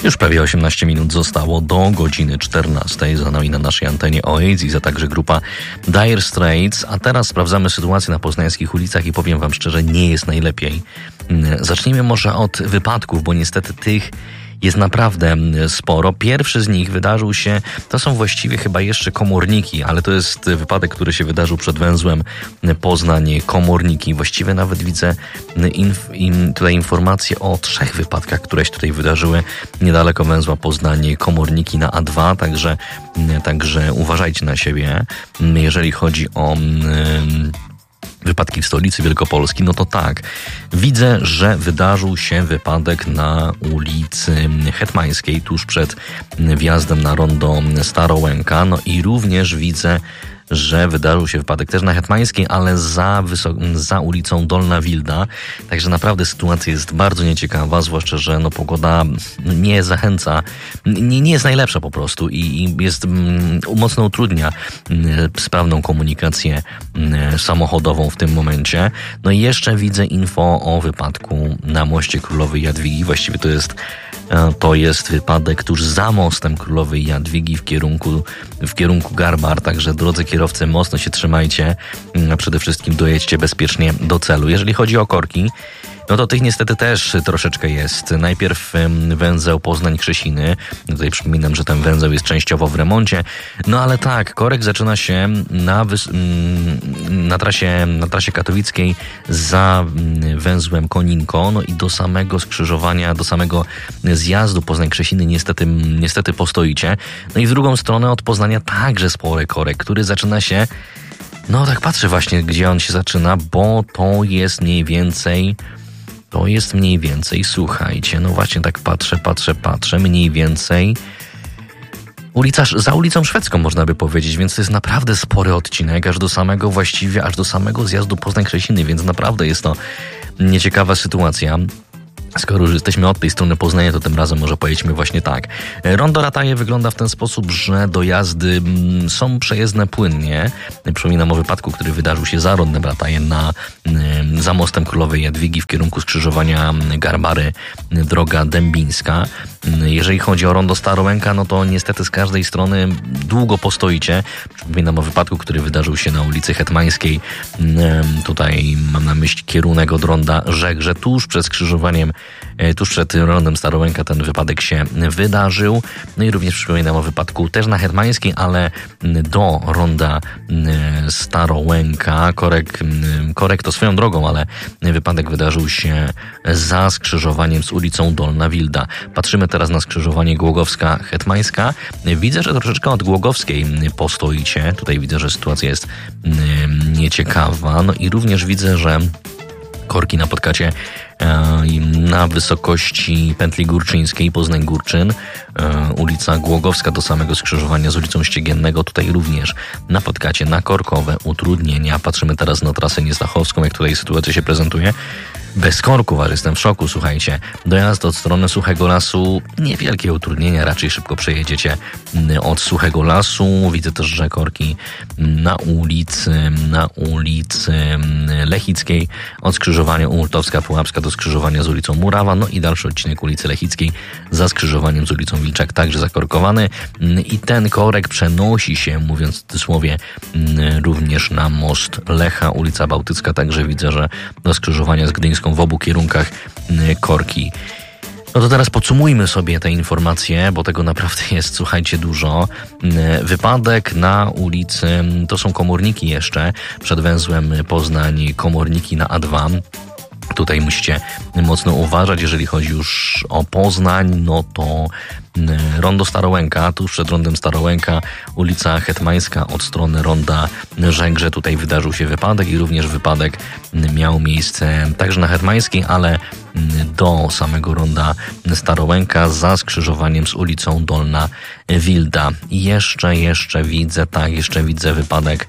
Już prawie 18 minut zostało do godziny 14. Za nami na naszej antenie Oasis, a także grupa Dire Straits. A teraz sprawdzamy sytuację na poznańskich ulicach i powiem wam szczerze, nie jest najlepiej. Zacznijmy może od wypadków, bo niestety tych jest naprawdę sporo. Pierwszy z nich wydarzył się, to są właściwie chyba jeszcze Komorniki, ale to jest wypadek, który się wydarzył przed węzłem Poznań-Komorniki. Właściwie nawet widzę tutaj informacje o 3 wypadkach, które się tutaj wydarzyły niedaleko węzła Poznań-Komorniki na A2, także uważajcie na siebie. Jeżeli chodzi o wypadki w stolicy Wielkopolski, no to tak. Widzę, że wydarzył się wypadek na ulicy Hetmańskiej, tuż przed wjazdem na rondo Starołęka. No i również widzę, że wydarzył się wypadek też na Hetmańskiej, ale za ulicą Dolna Wilda. Także naprawdę sytuacja jest bardzo nieciekawa, zwłaszcza, że pogoda nie zachęca, nie jest najlepsza po prostu i jest mocno utrudnia sprawną komunikację samochodową w tym momencie. No i jeszcze widzę info o wypadku na moście Królowej Jadwigi. Właściwie to jest wypadek tuż za mostem Królowej Jadwigi w kierunku Garbar, także drodzy kierowcy, mocno się trzymajcie, a przede wszystkim dojedźcie bezpiecznie do celu. Jeżeli chodzi o korki, no to tych niestety też troszeczkę jest. Najpierw węzeł Poznań-Krzesiny. Tutaj przypominam, że ten węzeł jest częściowo w remoncie. No ale tak, korek zaczyna się na trasie katowickiej za węzłem Koninko. No i do samego skrzyżowania, do samego zjazdu Poznań-Krzesiny niestety postoicie. No i w drugą stronę od Poznania także spory korek, który zaczyna się... No tak patrzę właśnie, gdzie on się zaczyna, bo to jest mniej więcej, słuchajcie, no właśnie tak patrzę, mniej więcej za ulicą Szwedzką, można by powiedzieć, więc to jest naprawdę spory odcinek, aż do samego zjazdu Poznań-Krzesiny, więc naprawdę jest to nieciekawa sytuacja. Skoro już jesteśmy od tej strony Poznania, to tym razem może pojedźmy właśnie tak. Rondo Rataje wygląda w ten sposób, że dojazdy są przejezdne płynnie. Przypominam o wypadku, który wydarzył się za rondem Rataje za mostem Królowej Jadwigi w kierunku skrzyżowania Garbary, droga dębińska. Jeżeli chodzi o rondo Starołęka, no to niestety z każdej strony długo postoicie. Przypominam o wypadku, który wydarzył się na ulicy Hetmańskiej. Tutaj mam na myśli kierunek od ronda Żegrze, tuż przed skrzyżowaniem, tuż przed rondem Starołęka ten wypadek się wydarzył. No i również przypominam o wypadku też na Hetmańskiej, ale do ronda Starołęka. Korek to swoją drogą, ale wypadek wydarzył się za skrzyżowaniem z ulicą Dolna Wilda. Patrzymy teraz na skrzyżowanie Głogowska-Hetmańska. Widzę, że troszeczkę od Głogowskiej postoicie. Tutaj widzę, że sytuacja jest nieciekawa. No i również widzę, że korki napotkacie na wysokości pętli Górczyńskiej, Poznań-Górczyn, ulica Głogowska do samego skrzyżowania z ulicą Ściegiennego. Tutaj również napotkacie na korkowe utrudnienia. Patrzymy teraz na trasę Niezdachowską, jak tutaj sytuacja się prezentuje. Bez korków, aż jestem w szoku, słuchajcie. Dojazd od strony Suchego Lasu, niewielkie utrudnienia, raczej szybko przejedziecie od Suchego Lasu. Widzę też, że korki na ulicy Lechickiej, od skrzyżowania Urtowska-Pułapska do skrzyżowania z ulicą Murawa, no i dalszy odcinek ulicy Lechickiej za skrzyżowaniem z ulicą Wilczak, także zakorkowany. I ten korek przenosi się, mówiąc w cudzysłowie, również na most Lecha, ulica Bałtycka, także widzę, że do skrzyżowania z Gdyńską w obu kierunkach korki. No to teraz podsumujmy sobie te informacje, bo tego naprawdę jest, słuchajcie, dużo. Wypadek na ulicy, to są Komorniki jeszcze, przed węzłem Poznań-Komorniki na A2. Tutaj musicie mocno uważać, jeżeli chodzi już o Poznań, no to rondo Starołęka, tuż przed rondem Starołęka, ulica Hetmańska od strony ronda Żegrze. Tutaj wydarzył się wypadek i również wypadek miał miejsce także na Hetmańskiej, ale do samego ronda Starołęka za skrzyżowaniem z ulicą Dolna Wilda. Jeszcze widzę wypadek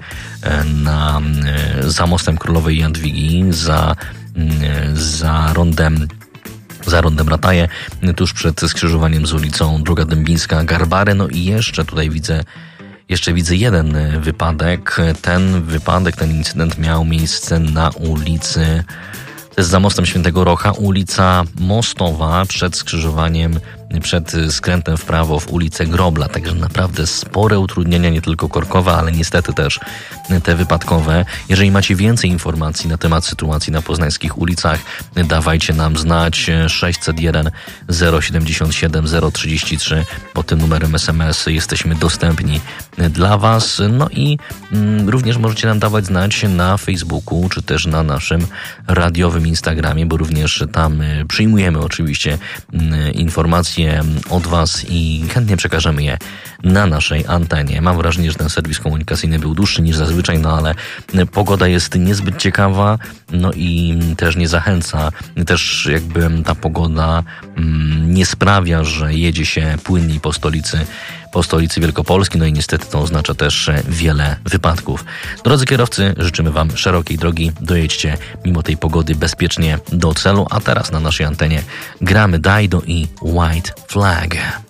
za mostem Królowej Jadwigi, za rondem Rataje, tuż przed skrzyżowaniem z ulicą droga dębińska Garbary. No i jeszcze tutaj widzę jeden wypadek. Ten incydent miał miejsce na ulicy, to jest za mostem Świętego Rocha, ulica Mostowa przed skrzyżowaniem przed skrętem w prawo w ulicę Grobla. Także naprawdę spore utrudnienia, nie tylko korkowe, ale niestety też te wypadkowe. Jeżeli macie więcej informacji na temat sytuacji na poznańskich ulicach, dawajcie nam znać. 601 077 033. Pod tym numerem SMS jesteśmy dostępni dla Was. No i również możecie nam dawać znać na Facebooku, czy też na naszym radiowym Instagramie, bo również tam przyjmujemy oczywiście informacje od Was i chętnie przekażemy je na naszej antenie. Mam wrażenie, że ten serwis komunikacyjny był dłuższy niż zazwyczaj, no ale pogoda jest niezbyt ciekawa, no i też nie zachęca. Też jakby ta pogoda nie sprawia, że jedzie się płynniej po stolicy Wielkopolski, no i niestety to oznacza też wiele wypadków. Drodzy kierowcy, życzymy Wam szerokiej drogi, dojedźcie mimo tej pogody bezpiecznie do celu, a teraz na naszej antenie gramy Dido i White Flag.